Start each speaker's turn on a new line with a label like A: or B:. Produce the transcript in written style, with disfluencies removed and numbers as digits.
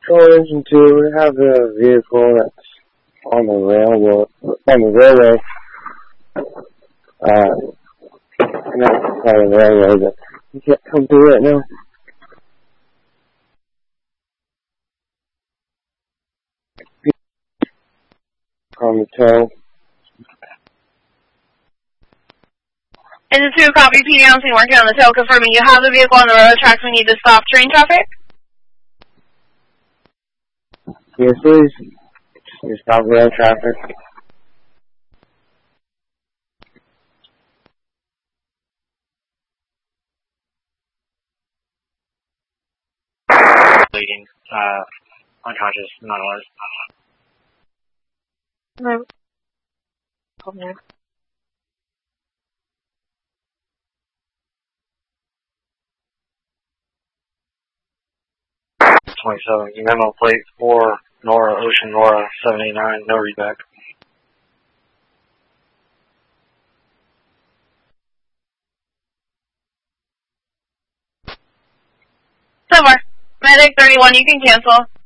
A: Engine 2, we have a vehicle that's on the railway, not part of the railway, but you can't come through right now. On the tow.
B: And the 2 copy PD announcing working on the tow, confirming you have the vehicle on the railroad tracks. We need to stop train traffic.
A: Yes, please. You stop rail traffic.
C: Bleeding, unconscious, not alert.
B: No. Hold on.
C: 27, memo plate for Nora, Ocean Nora, 789, no readback.
B: Somewhere. Medic 31, you can cancel.